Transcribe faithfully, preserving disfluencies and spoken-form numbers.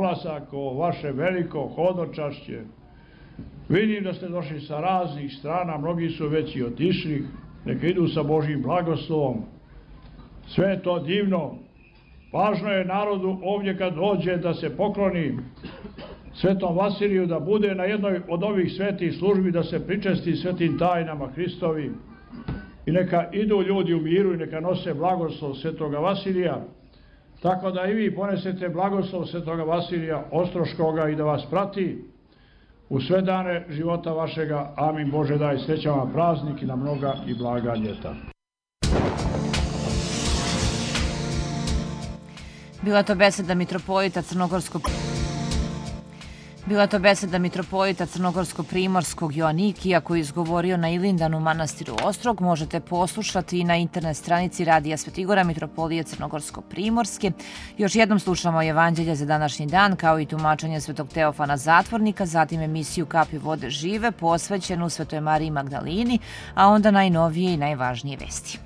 dolasaka o vaše veliko hodočašće. Vidim da ste došli sa raznih strana, mnogi su već i otišli, neka idu sa Božjim blagoslovom. Sve je to divno. Važno je narodu ovdje kad dođe da se pokloni Svetom Vasiliju, da bude na jednoj od ovih svetih službi, da se pričesti svetim tajnama Hristovim. I neka idu ljudi u miru i neka nose blagoslov Svetoga Vasilija. Tako da i vi ponesete blagoslov Svetoga Vasilija Ostroškoga i da vas prati u sve dane života vašega. Amin. Bože daj srećan vam praznik i na mnoga i blaga ljeta. Bila to beseda mitropolita Crnogorskog Bila to beseda mitropolita Crnogorsko-primorskog Joanikija koji je izgovorio na Ilindanu manastiru Ostrog. Možete poslušati i na internet stranici Radija Svetigora Mitropolije Crnogorsko-primorske. Još jednom slušamo Evanđelje za današnji dan, kao i tumačenje Svetog Teofana Zatvornika, zatim emisiju Kapi vode žive posvećenu Svetoj Mariji Magdalini, a onda najnovije i najvažnije vesti.